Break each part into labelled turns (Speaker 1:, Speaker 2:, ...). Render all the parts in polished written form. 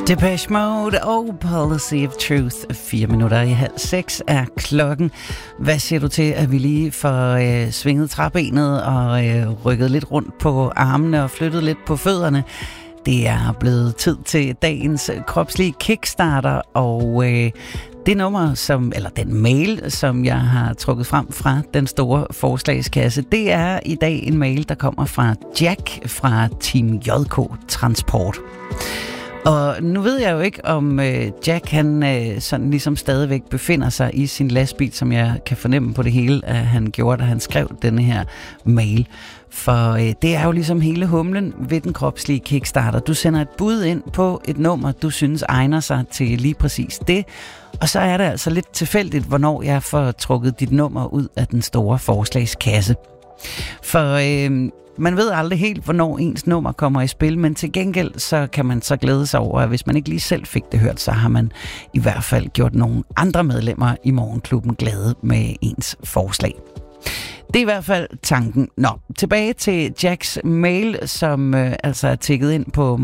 Speaker 1: Depeche Mode og Policy of Truth. 4 minutter i 5:30 er klokken. Hvad siger du til, at vi lige får svinget træbenet og rykket lidt rundt på armene og flyttet lidt på fødderne? Det er blevet tid til dagens kropslige kickstarter, og det nummer, eller den mail, som jeg har trukket frem fra den store forslagskasse, det er i dag en mail, der kommer fra Jack fra Team JK Transport. Og nu ved jeg jo ikke, om Jack han sådan ligesom stadigvæk befinder sig i sin lastbil, som jeg kan fornemme på det hele, at han gjorde, da han skrev denne her mail. For det er jo ligesom hele humlen ved den kropslige kickstarter. Du sender et bud ind på et nummer, du synes egner sig til lige præcis det. Og så er det altså lidt tilfældigt, hvornår jeg får trukket dit nummer ud af den store forslagskasse. For man ved aldrig helt, hvornår ens nummer kommer i spil, men til gengæld så kan man så glæde sig over, at hvis man ikke lige selv fik det hørt, så har man i hvert fald gjort nogle andre medlemmer i Morgenklubben glade med ens forslag. Det er i hvert fald tanken. Nå, tilbage til Jacks mail, som altså er tækket ind på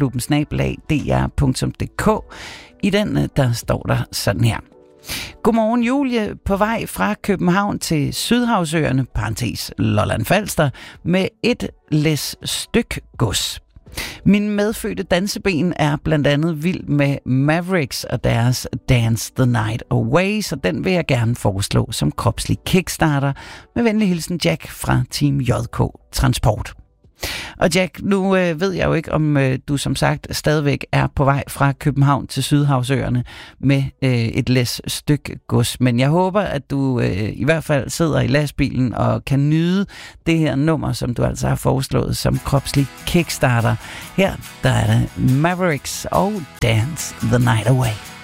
Speaker 1: morgenklubben@dr.dk. I den, der står der sådan her. Godmorgen Julie, på vej fra København til Sydhavsøerne, Lolland Falster, med et læs styk gods. Min medfødte danseben er blandt andet vild med Mavericks og deres Dance the Night Away, så den vil jeg gerne foreslå som kropslig kickstarter. Med venlig hilsen Jack fra Team JK Transport. Og Jack, nu ved jeg jo ikke, om du som sagt stadigvæk er på vej fra København til Sydhavsøerne med et læs styk gods. Men jeg håber, at du i hvert fald sidder i lastbilen og kan nyde det her nummer, som du altså har foreslået som kropslig kickstarter. Her der er det Mavericks og Dance the Night Away.